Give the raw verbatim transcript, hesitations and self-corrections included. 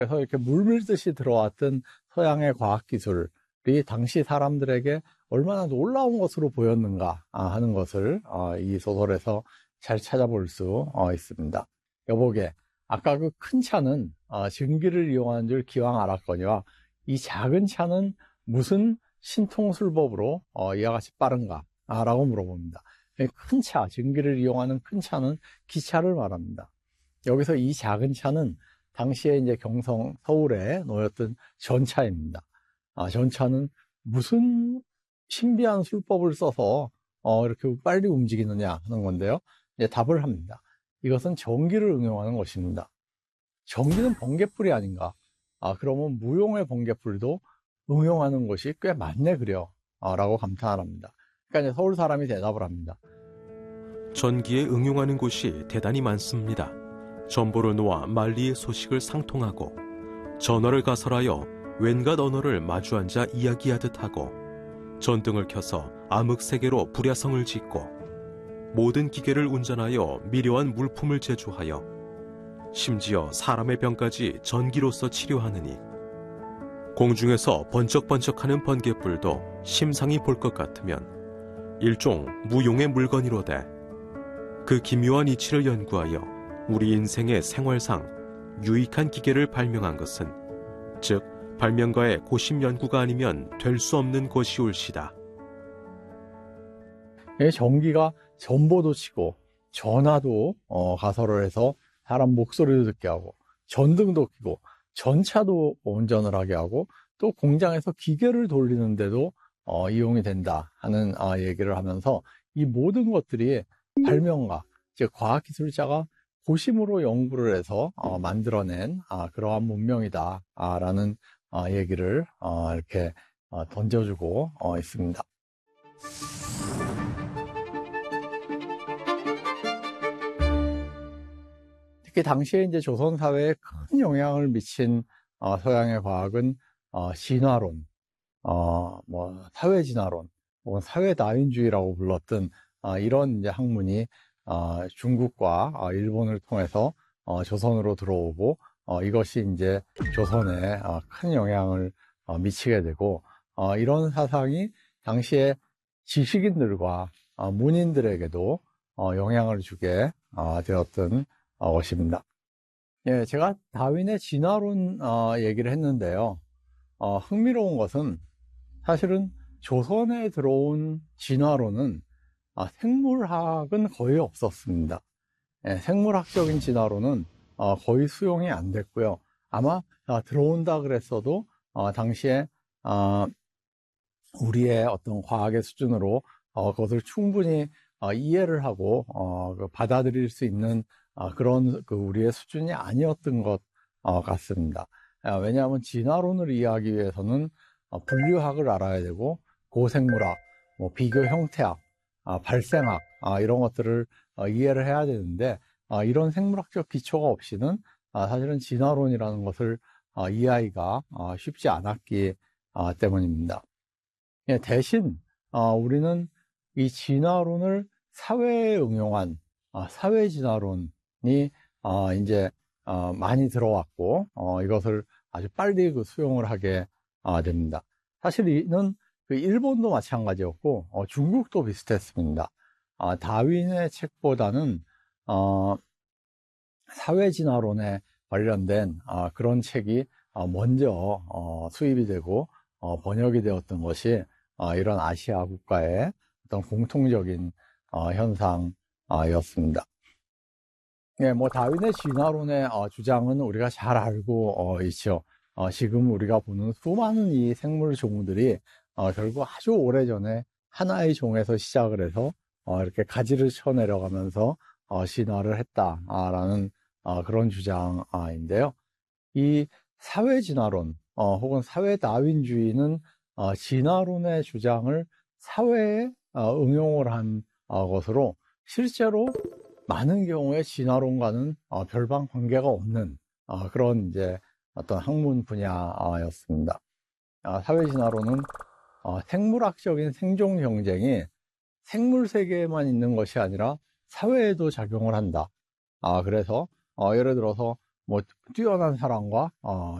그래서 이렇게 물밀듯이 들어왔던 서양의 과학기술이 당시 사람들에게 얼마나 놀라운 것으로 보였는가 하는 것을 이 소설에서 잘 찾아볼 수 있습니다. 여보게, 아까 그 큰 차는 전기를 이용하는 줄 기왕 알았거니와 이 작은 차는 무슨 신통술법으로 이와 같이 빠른가? 라고 물어봅니다. 큰 차, 전기를 이용하는 큰 차는 기차를 말합니다. 여기서 이 작은 차는 당시에 이제 경성 서울에 놓였던 전차입니다. 아, 전차는 무슨 신비한 술법을 써서 어, 이렇게 빨리 움직이느냐 하는 건데요. 이제 답을 합니다. 이것은 전기를 응용하는 것입니다. 전기는 번개불이 아닌가? 아, 그러면 무용의 번개불도 응용하는 것이 꽤 많네 그려 아, 라고 감탄합니다. 그러니까 이제 서울 사람이 대답을 합니다. 전기에 응용하는 곳이 대단히 많습니다. 전보를 놓아 만리의 소식을 상통하고 전어를 가설하여 웬갓 언어를 마주 앉아 이야기하듯 하고 전등을 켜서 암흑세계로 불야성을 짓고 모든 기계를 운전하여 미려한 물품을 제조하여 심지어 사람의 병까지 전기로서 치료하느니 공중에서 번쩍번쩍하는 번개불도 심상히 볼 것 같으면 일종 무용의 물건이로되 그 기묘한 이치를 연구하여 우리 인생의 생활상 유익한 기계를 발명한 것은 즉 발명가의 고심 연구가 아니면 될 수 없는 것이올시다. 전기가 전보도 치고 전화도 어, 가설을 해서 사람 목소리도 듣게 하고 전등도 켜고 전차도 운전을 하게 하고 또 공장에서 기계를 돌리는데도 어, 이용이 된다 하는 아, 얘기를 하면서 이 모든 것들이 발명가, 즉 과학기술자가 고심으로 연구를 해서 어, 만들어낸 아, 그러한 문명이다 아, 라는 어, 얘기를 어, 이렇게 어, 던져주고 어, 있습니다. 특히 당시에 이제 조선 사회에 큰 영향을 미친 어, 서양의 과학은 어, 진화론, 어, 뭐 사회 진화론, 혹은 사회 다윈주의라고 불렀던 어, 이런 이제 학문이 어, 중국과 어, 일본을 통해서 어, 조선으로 들어오고 어, 이것이 이제 조선에 어, 큰 영향을 어, 미치게 되고 어, 이런 사상이 당시에 지식인들과 어, 문인들에게도 어, 영향을 주게 어, 되었던 어, 것입니다. 예, 제가 다윈의 진화론 어, 얘기를 했는데요. 어, 흥미로운 것은 사실은 조선에 들어온 진화론은 아, 생물학은 거의 없었습니다. 예, 생물학적인 진화론은 어, 거의 수용이 안 됐고요. 아마 아, 들어온다 그랬어도 어, 당시에 어, 우리의 어떤 과학의 수준으로 어, 그것을 충분히 어, 이해를 하고 어, 그 받아들일 수 있는 어, 그런 그 우리의 수준이 아니었던 것 어, 같습니다. 아, 왜냐하면 진화론을 이해하기 위해서는 어, 분류학을 알아야 되고 고생물학, 뭐 비교 형태학, 아, 발생학 아, 이런 것들을 어, 이해를 해야 되는데 아, 이런 생물학적 기초가 없이는 아, 사실은 진화론이라는 것을 어, 이해하기가 어, 쉽지 않았기 어, 때문입니다. 예, 대신 어, 우리는 이 진화론을 사회에 응용한 어, 사회 진화론이 어, 이제 어, 많이 들어왔고 어, 이것을 아주 빨리 그 수용을 하게 어, 됩니다. 사실 이는 그 일본도 마찬가지였고 어, 중국도 비슷했습니다. 어, 다윈의 책보다는 어, 사회 진화론에 관련된 어, 그런 책이 어, 먼저 어, 수입이 되고 어, 번역이 되었던 것이 어, 이런 아시아 국가의 어떤 공통적인 어, 현상이었습니다. 예, 뭐 다윈의 진화론의 어, 주장은 우리가 잘 알고 어, 있죠. 어, 지금 우리가 보는 수많은 이 생물 종들이 어, 결국 아주 오래전에 하나의 종에서 시작을 해서 어, 이렇게 가지를 쳐내려가면서 어, 진화를 했다라는 어, 그런 주장인데요. 이 사회 진화론 어, 혹은 사회 다윈주의는 어, 진화론의 주장을 사회에 어, 응용을 한 어, 것으로 실제로 많은 경우에 진화론과는 어, 별반 관계가 없는 어, 그런 이제 어떤 학문 분야였습니다. 어, 사회 진화론은 어, 생물학적인 생존 경쟁이 생물 세계에만 있는 것이 아니라 사회에도 작용을 한다. 아, 그래서 어, 예를 들어서 뭐 뛰어난 사람과 어,